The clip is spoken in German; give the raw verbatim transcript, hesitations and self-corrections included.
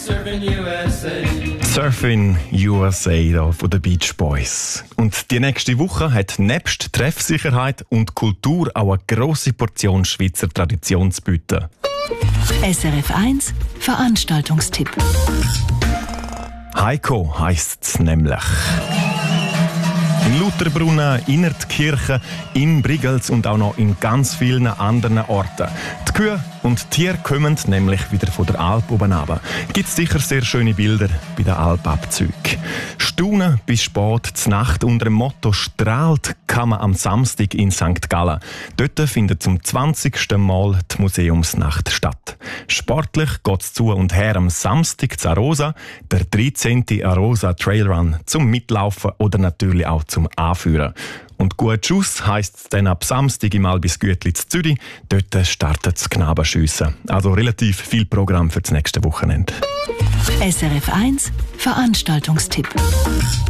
Surfing U S A. Surfing U S A hier von den Beach Boys. Und die nächste Woche hat nebst Treffsicherheit und Kultur auch eine grosse Portion Schweizer Tradition zu bieten. S R F eins Veranstaltungstipp. Heiko heisst es nämlich. In Lutherbrunnen, in der Kirche, in Brigels und auch noch in ganz vielen anderen Orten. Die Kühe und die Tiere kommen nämlich wieder von der Alp oben runter. Gibt es sicher sehr schöne Bilder bei den Alpabzügen. Staunen bis spät, zur Nacht unter dem Motto «Strahlt» kann man am Samstag in Sankt Gallen. Dort findet zum zwanzigsten Mal die Museumsnacht statt. Sportlich geht es zu und her am Samstag zu Arosa, der dreizehnte Arosa Trailrun zum Mitlaufen oder natürlich auch zum Anführen. Und gut Schuss heisst es dann ab Samstag im Albis Gütli zu Zürich. Dort startet das Knabenschiessen. Also relativ viel Programm für das nächste Wochenende. S R F eins Veranstaltungstipp.